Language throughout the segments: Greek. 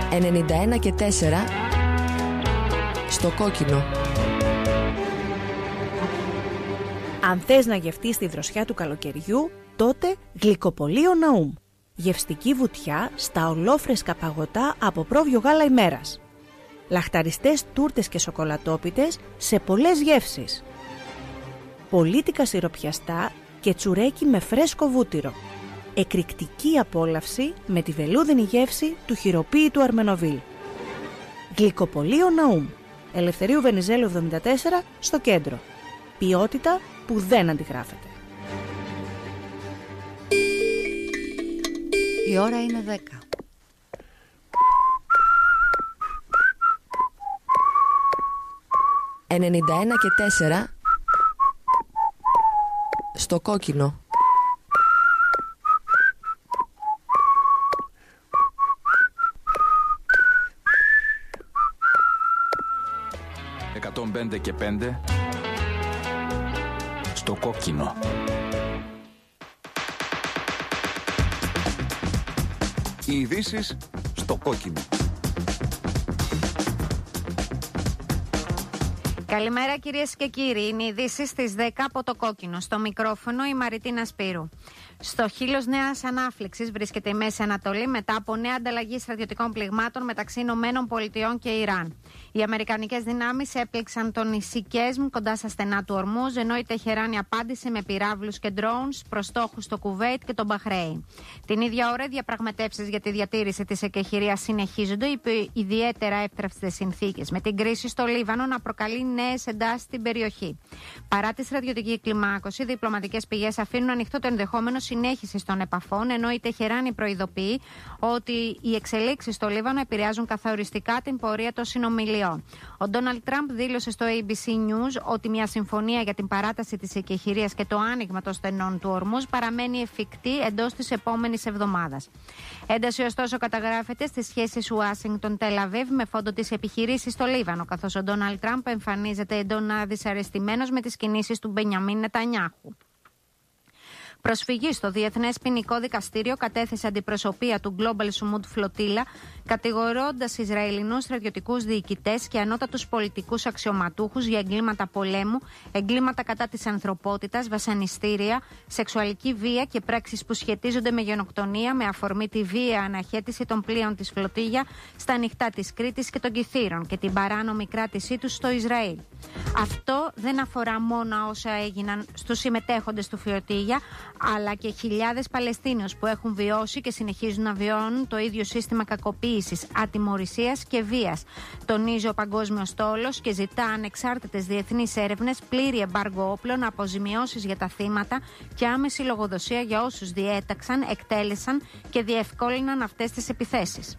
91,4 στο κόκκινο. Αν θες να γευτείς τη δροσιά του καλοκαιριού, τότε Γλυκοπωλείο Ναούμ. Γευστική βουτιά στα ολόφρεσκα παγωτά από πρόβιο γάλα ημέρας. Λαχταριστές τούρτες και σοκολατόπιτες σε πολλές γεύσεις. Πολίτικα σιροπιαστά και τσουρέκι με φρέσκο βούτυρο. Εκρηκτική απόλαυση με τη βελούδινη γεύση του χειροποίητου Αρμενοβίλ. Γλυκοπωλείο Ναούμ. Ελευθερίου Βενιζέλου 74 στο κέντρο. Ποιότητα που δεν αντιγράφεται. Η ώρα είναι 10. «91,4 στο κόκκινο». «105 και 5 στο κόκκινο». Οι ειδήσεις στο κόκκινο. Καλημέρα κυρίες και κύριοι. Είναι οι ειδήσεις στις 10 από το κόκκινο. Στο μικρόφωνο η Μαριτίνα Σπύρου. Στο χείλος νέας ανάφλεξης βρίσκεται η Μέση Ανατολή μετά από νέα ανταλλαγή στρατιωτικών πληγμάτων μεταξύ Ηνωμένων Πολιτειών και Ιράν. Οι αμερικανικές δυνάμεις έπληξαν το νησί Κέσμ κοντά στα στενά του Ορμούζ, ενώ η Τεχεράνη απάντησε με πυράβλους και drones προς στόχους στο Κουβέιτ και τον Μπαχρέιν. Την ίδια ώρα, οι διαπραγματεύσεις για τη διατήρηση της εκεχηρίας συνεχίζονται υπό ιδιαίτερα εύθραυστες συνθήκες, με την κρίση στο Λίβανο να προκαλεί νέες εντάσεις στην περιοχή. Παρά τη στρατιωτική κλιμάκωση, διπλωματικές πηγές αφήνουν ανοιχτό το ενδεχόμενο συνέχισης των επαφών, ενώ η Τεχεράνη προειδοποιεί ότι οι εξελίξεις στο Λίβανο επηρεάζουν καθοριστικά την πορεία των συνομιλιών. Ο Ντόναλντ Τραμπ δήλωσε στο ABC News ότι μια συμφωνία για την παράταση της εκεχηρίας και το άνοιγμα των στενών του Ορμούζ παραμένει εφικτή εντός της επόμενης εβδομάδας. Ένταση ωστόσο καταγράφεται στις σχέσεις Ουάσιγκτον-Τελ-Αβίβ με φόντο τις επιχειρήσεις στο Λίβανο, καθώς ο Ντόναλντ Τραμπ εμφανίζεται έντονα δυσαρεστημένος με τις κινήσεις του Μπενιαμίν Νετανιάχου. Προσφυγή στο Διεθνές Ποινικό Δικαστήριο κατέθεσε αντιπροσωπεία του Global Sumud Flotilla, κατηγορώντας Ισραηλινούς στρατιωτικούς διοικητές και ανώτατους πολιτικούς αξιωματούχους για εγκλήματα πολέμου, εγκλήματα κατά της ανθρωπότητας, βασανιστήρια, σεξουαλική βία και πράξεις που σχετίζονται με γενοκτονία με αφορμή τη βία αναχέτηση των πλοίων της Φλωτίγια στα ανοιχτά της Κρήτης και των Κιθήρων και την παράνομη κράτησή τους στο Ισραήλ. Αυτό δεν αφορά μόνο όσα έγιναν στους συμμετέχοντες του Φλωτίγια, αλλά και χιλιάδες Παλαιστίνιους που έχουν βιώσει και συνεχίζουν να βιώνουν το ίδιο σύστημα κακοποίησης, ατιμωρησίας και βίας. Τονίζει ο Παγκόσμιος Στόλος και ζητά ανεξάρτητες διεθνείς έρευνες, πλήρη εμπάργο όπλων, αποζημιώσεις για τα θύματα και άμεση λογοδοσία για όσους διέταξαν, εκτέλεσαν και διευκόλυναν αυτές τις επιθέσεις.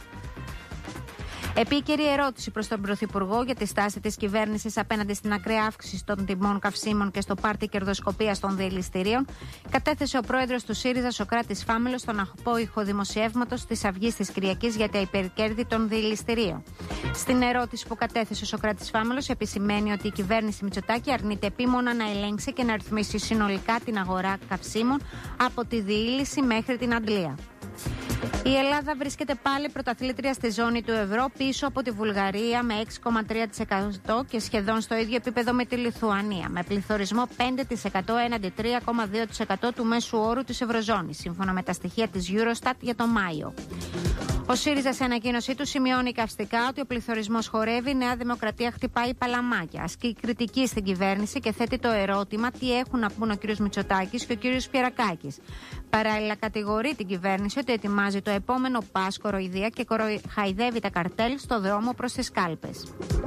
Επίκαιρη ερώτηση προς τον Πρωθυπουργό για τη στάση της κυβέρνησης απέναντι στην ακραία αύξηση των τιμών καυσίμων και στο πάρτι κερδοσκοπίας των διελιστηρίων κατέθεσε ο πρόεδρος του ΣΥΡΙΖΑ Σωκράτης Φάμελος στον απόϊχο δημοσιεύματος της Αυγής της Κυριακής για τα υπερκέρδη των διελιστηρίων. Στην ερώτηση που κατέθεσε ο Σωκράτης Φάμελος επισημαίνει ότι η κυβέρνηση Μητσοτάκη αρνείται επίμονα να ελέγξει και να ρυθμίσει συνολικά την αγορά καυσίμων από τη διήλυση μέχρι την αντλία. Η Ελλάδα βρίσκεται πάλι πρωταθλήτρια στη ζώνη του ευρώ πίσω από τη Βουλγαρία με 6,3% και σχεδόν στο ίδιο επίπεδο με τη Λιθουανία, με πληθωρισμό 5% έναντι 3,2% του μέσου όρου της Ευρωζώνης, σύμφωνα με τα στοιχεία της Eurostat για τον Μάιο. Ο ΣΥΡΙΖΑ σε ανακοίνωσή του σημειώνει καυστικά ότι ο πληθωρισμός χορεύει, η Νέα Δημοκρατία χτυπάει παλαμάκια. Ασκεί κριτική στην κυβέρνηση και θέτει το ερώτημα τι έχουν να πούν ο κ. Μητσοτάκης και ο κ. Σπυρακάκης. Παράλληλα, κατηγορεί την κυβέρνηση ότι ετοιμάζει το επόμενο πας κοροϊδία και χαϊδεύει τα καρτέλ στο δρόμο προς τις κάλπες.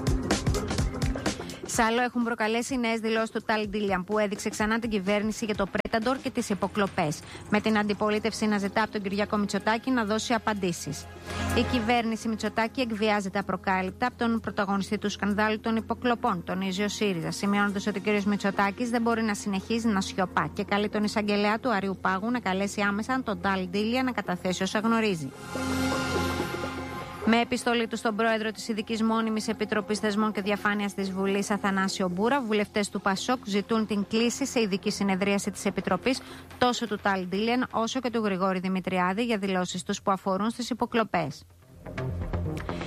Σ' άλλο έχουν προκαλέσει νέες δηλώσεις του Ταλ Ντίλιαν που έδειξε ξανά την κυβέρνηση για το Πρέταντορ και τις υποκλοπές, με την αντιπολίτευση να ζητά από τον Κυριάκο Μητσοτάκη να δώσει απαντήσεις. Η κυβέρνηση Μητσοτάκη εκβιάζεται απροκάλυπτα από τον πρωταγωνιστή του σκανδάλου των υποκλοπών, τονίζει ο ΣΥΡΙΖΑ, σημειώνοντας ότι ο κ. Μητσοτάκης δεν μπορεί να συνεχίζει να σιωπά και καλεί τον εισαγγελέα του Αριού Πάγου να καλέσει άμεσα τον Ταλ Ντίλιαν να καταθέσει όσα γνωρίζει. Με επιστολή του στον πρόεδρο της Ειδικής Μόνιμης Επιτροπής Θεσμών και Διαφάνειας της Βουλής, Αθανάσιο Μπούρα, βουλευτές του ΠΑΣΟΚ ζητούν την κλήση σε ειδική συνεδρίαση της Επιτροπής τόσο του Ταλ Ντίλιαν όσο και του Γρηγόρη Δημητριάδη για δηλώσεις τους που αφορούν στις υποκλοπές.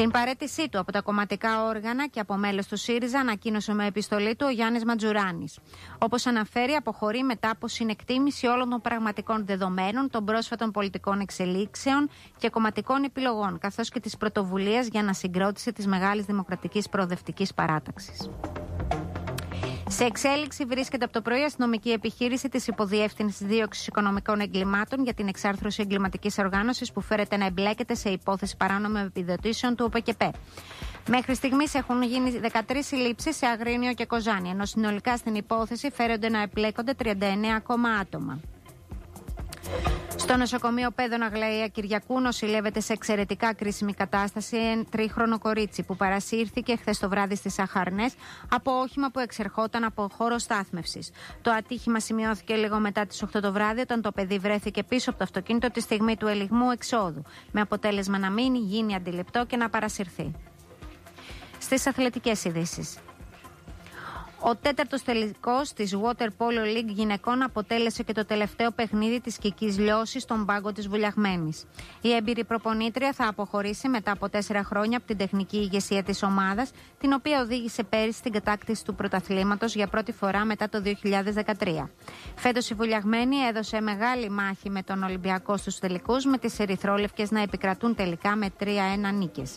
Την παραίτησή του από τα κομματικά όργανα και από μέλος του ΣΥΡΙΖΑ ανακοίνωσε με επιστολή του ο Γιάννης Ματζουράνης. Όπως αναφέρει, αποχωρεί μετά από συνεκτίμηση όλων των πραγματικών δεδομένων, των πρόσφατων πολιτικών εξελίξεων και κομματικών επιλογών, καθώς και της πρωτοβουλίας για ανασυγκρότηση της μεγάλης δημοκρατικής προοδευτικής παράταξης. Σε εξέλιξη βρίσκεται από το πρωί αστυνομική επιχείρηση της Υποδιεύθυνσης Δίωξης Οικονομικών Εγκλημάτων για την εξάρθρωση εγκληματικής οργάνωσης που φέρεται να εμπλέκεται σε υπόθεση παράνομων επιδοτήσεων του ΟΠΕΚΕΠΕ. Μέχρι στιγμής έχουν γίνει 13 συλλήψεις σε Αγρίνιο και Κοζάνη, ενώ συνολικά στην υπόθεση φέρονται να εμπλέκονται 39 ακόμα άτομα. Στο νοσοκομείο Πέδων Αγλαία Κυριακού νοσηλεύεται σε εξαιρετικά κρίσιμη κατάσταση ένα τρίχρονο κορίτσι που παρασύρθηκε χθες το βράδυ στις Αχαρνές από όχημα που εξερχόταν από χώρο στάθμευσης. Το ατύχημα σημειώθηκε λίγο μετά τις 8 το βράδυ, όταν το παιδί βρέθηκε πίσω από το αυτοκίνητο τη στιγμή του ελιγμού εξόδου, με αποτέλεσμα να μην γίνει αντιληπτό και να παρασυρθεί. Στις αθλητικές ειδήσεις. Ο τέταρτος τελικός της Water Polo League γυναικών αποτέλεσε και το τελευταίο παιχνίδι της Κικής Λιώσης στον πάγκο της Βουλιαγμένης. Η έμπειρη προπονήτρια θα αποχωρήσει μετά από 4 χρόνια από την τεχνική ηγεσία της ομάδας, την οποία οδήγησε πέρυσι στην κατάκτηση του πρωταθλήματος για πρώτη φορά μετά το 2013. Φέτος η Βουλιαγμένη έδωσε μεγάλη μάχη με τον Ολυμπιακό στους τελικούς, με τις ερυθρόλευκες να επικρατούν τελικά με 3-1 νίκες.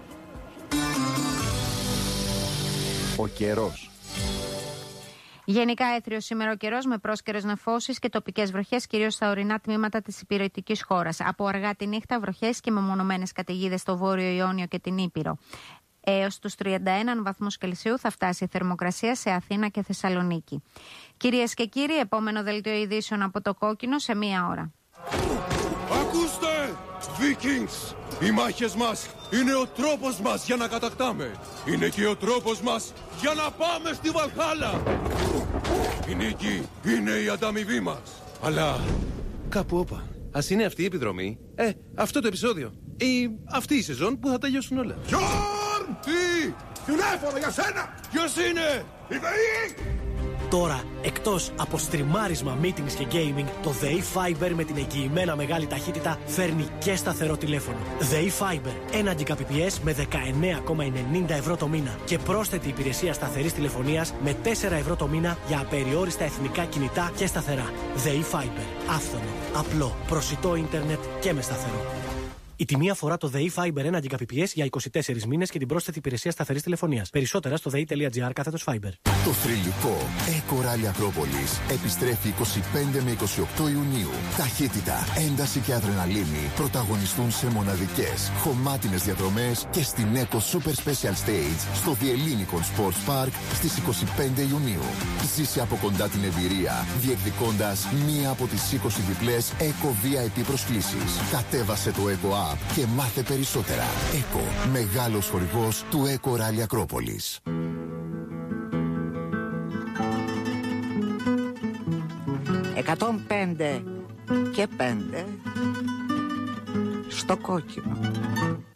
Ο καιρός. Γενικά έθριος σήμερα ο καιρός, με πρόσκαιρες νεφώσεις και τοπικές βροχές, κυρίως στα ορεινά τμήματα της υπηρετικής χώρας. Από αργά τη νύχτα βροχές και μεμονωμένες καταιγίδες στο Βόρειο Ιόνιο και την Ήπειρο. Έως τους 31 βαθμούς Κελσίου θα φτάσει η θερμοκρασία σε Αθήνα και Θεσσαλονίκη. Κυρίες και κύριοι, επόμενο δελτίο ειδήσεων από το Κόκκινο σε 1 ώρα. Ακούστε, Vikings! Οι μάχες μας είναι ο τρόπος μας για να κατακτάμε. Είναι και ο τρόπος μας για να πάμε στη Βαλχάλα. Η νίκη είναι η ανταμοιβή μας. Αλλά κάπου όπα. Ας είναι αυτή η επιδρομή, αυτό το επεισόδιο, ή αυτή η σεζόν που θα τελειώσουν όλα. Γιόρν! Τι! Τηλέφωνο για σένα! Ποιος είναι? Η ΔΕΗ! Τώρα, εκτός από στριμάρισμα, meetings και gaming, το ΔΕΗ Fiber με την εγγυημένα μεγάλη ταχύτητα φέρνει και σταθερό τηλέφωνο. ΔΕΗ Fiber, 1 Gbps με 19,90 ευρώ το μήνα και πρόσθετη υπηρεσία σταθερής τηλεφωνίας με 4 ευρώ το μήνα για απεριόριστα εθνικά κινητά και σταθερά. ΔΕΗ Fiber, άφθονο, απλό, προσιτό ίντερνετ και με σταθερό. Η τιμή αφορά το ΔΕΗ Fiber 1 Gbps για 24 μήνες και την πρόσθετη υπηρεσία σταθερής τηλεφωνίας. Περισσότερα στο dei.gr/Fiber. Το θρυλικό Eco Rally Ακρόπολης επιστρέφει 25 με 28 Ιουνίου. Ταχύτητα, ένταση και αδρεναλίνη πρωταγωνιστούν σε μοναδικές, χωμάτινες διαδρομές και στην Eco Super Special Stage στο Διελλήνικον Sports Park στις 25 Ιουνίου. Ζήσε από κοντά την εμπειρία, διεκδικώντας μία από τις 20 διπλές Eco VIP προσκλήσεις. Κατέβασε το Eco App και μάθε περισσότερα. Eco, μεγάλος χορηγός του Eco Rally Ακρόπολης. 105 και 5 στο Κόκκινο.